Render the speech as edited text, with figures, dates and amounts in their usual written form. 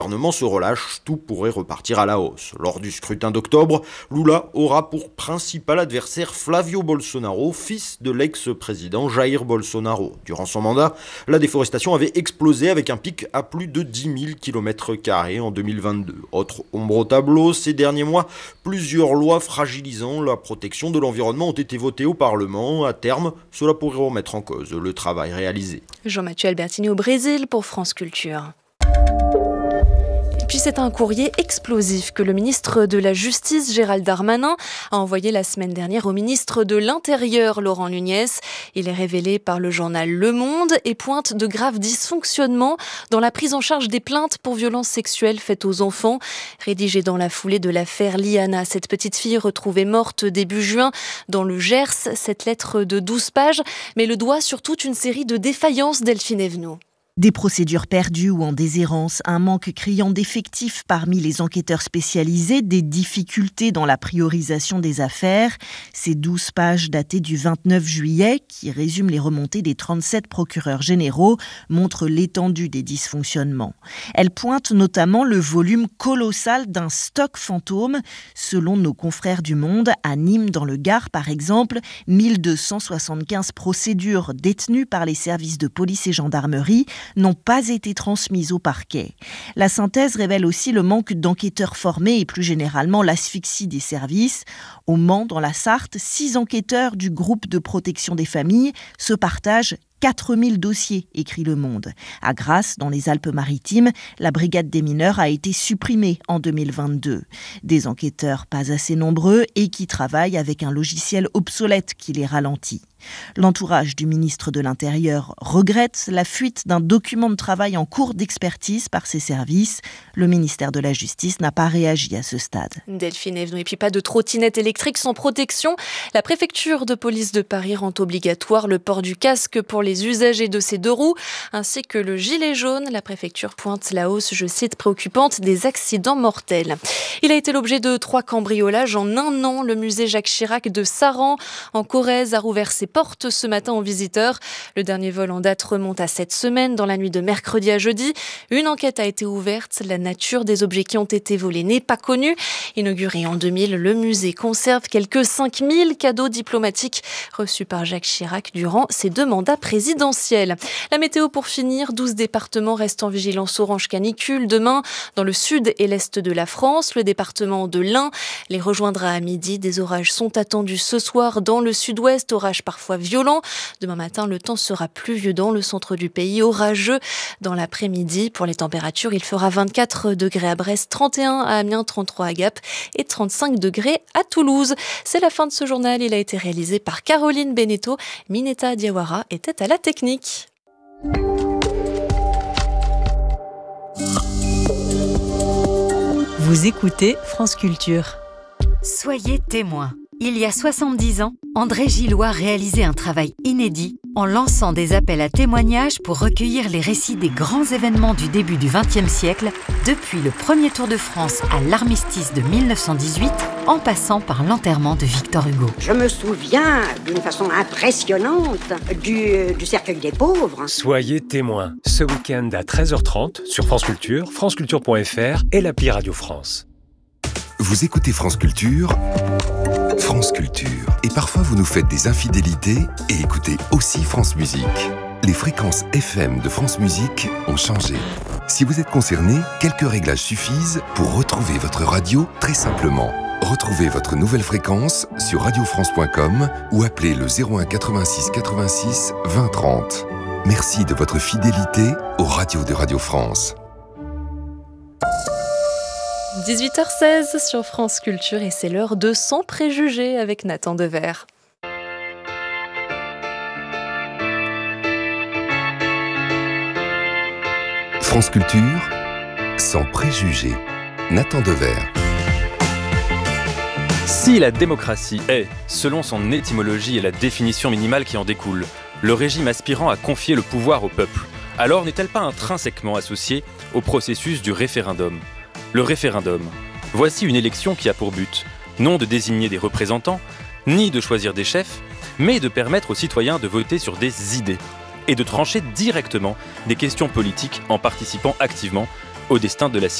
gouvernement se relâche, tout pourrait repartir à la hausse. Lors du scrutin d'octobre, Lula aura pour principal adversaire Flavio Bolsonaro, fils de l'ex-président Jair Bolsonaro. Durant son mandat, la déforestation avait explosé avec un pic à plus de 10 000 km² en 2022. Autre ombre au tableau, ces derniers mois, plusieurs lois fragilisant la protection de l'environnement ont été votées au Parlement. À terme, cela pourrait remettre en cause le travail réalisé. Jean-Mathieu Albertini au Brésil pour France Culture. Puis c'est un courrier explosif que le ministre de la Justice, Gérald Darmanin, a envoyé la semaine dernière au ministre de l'Intérieur, Laurent Nunez. Il est révélé par le journal Le Monde et pointe de graves dysfonctionnements dans la prise en charge des plaintes pour violences sexuelles faites aux enfants. Rédigé dans la foulée de l'affaire Liana, cette petite fille retrouvée morte début juin dans le Gers, cette lettre de 12 pages, met le doigt sur toute une série de défaillances, Delphine Evenot. Des procédures perdues ou en déshérence, un manque criant d'effectifs parmi les enquêteurs spécialisés, des difficultés dans la priorisation des affaires. Ces 12 pages datées du 29 juillet, qui résument les remontées des 37 procureurs généraux, montrent l'étendue des dysfonctionnements. Elles pointent notamment le volume colossal d'un stock fantôme. Selon nos confrères du Monde, à Nîmes dans le Gard par exemple, 1275 procédures détenues par les services de police et gendarmerie n'ont pas été transmises au parquet. La synthèse révèle aussi le manque d'enquêteurs formés et plus généralement l'asphyxie des services. Au Mans, dans la Sarthe, 6 enquêteurs du groupe de protection des familles se partagent 4000 dossiers, écrit Le Monde. À Grasse, dans les Alpes-Maritimes, la brigade des mineurs a été supprimée en 2022. Des enquêteurs pas assez nombreux et qui travaillent avec un logiciel obsolète qui les ralentit. L'entourage du ministre de l'Intérieur regrette la fuite d'un document de travail en cours d'expertise par ses services. Le ministère de la Justice n'a pas réagi à ce stade. Delphine Evenot, et puis pas de trottinette électrique sans protection. La préfecture de police de Paris rend obligatoire le port du casque pour les usagers de ces deux roues, ainsi que le gilet jaune. La préfecture pointe la hausse, je cite, préoccupante des accidents mortels. Il a été l'objet de 3 cambriolages en un an. Le musée Jacques Chirac de Saran, en Corrèze, a rouvert ses portes ce matin aux visiteurs. Le dernier vol en date remonte à cette semaine, dans la nuit de mercredi à jeudi. Une enquête a été ouverte. La nature des objets qui ont été volés n'est pas connue. Inauguré en 2000, le musée conserve quelques 5000 cadeaux diplomatiques reçus par Jacques Chirac durant ses 2 mandats présidentiels. La météo pour finir, 12 départements restent en vigilance orange canicule. Demain, dans le sud et l'est de la France, le département de l'Ain les rejoindra à midi. Des orages sont attendus ce soir dans le sud-ouest, orages parfois violents. Demain matin, le temps sera pluvieux dans le centre du pays, orageux dans l'après-midi. Pour les températures, il fera 24 degrés à Brest, 31 à Amiens, 33 à Gap et 35 degrés à Toulouse. C'est la fin de ce journal. Il a été réalisé par Caroline Beneteau. Mineta Diawara était à la technique. Vous écoutez France Culture. Soyez témoins. Il y a 70 ans, André Gillois réalisait un travail inédit en lançant des appels à témoignages pour recueillir les récits des grands événements du début du XXe siècle, depuis le premier Tour de France à l'armistice de 1918, en passant par l'enterrement de Victor Hugo. Je me souviens d'une façon impressionnante du cercueil des pauvres. Soyez témoins, ce week-end à 13h30 sur France Culture, franceculture.fr et l'appli Radio France. Vous écoutez France Culture, France Culture. Et parfois vous nous faites des infidélités et écoutez aussi France Musique. Les fréquences FM de France Musique ont changé. Si vous êtes concerné, quelques réglages suffisent pour retrouver votre radio très simplement. Retrouvez votre nouvelle fréquence sur radiofrance.com ou appelez le 01 86 86 20 30. Merci de votre fidélité aux radios de Radio France. 18h16 sur France Culture et c'est l'heure de Sans préjugés avec Nathan Dever. France Culture, Sans préjugés, Nathan Dever. Si la démocratie est, selon son étymologie et la définition minimale qui en découle, le régime aspirant à confier le pouvoir au peuple, alors n'est-elle pas intrinsèquement associée au processus du référendum ? Le référendum, voici une élection qui a pour but, non de désigner des représentants, ni de choisir des chefs, mais de permettre aux citoyens de voter sur des idées et de trancher directement des questions politiques en participant activement au destin de la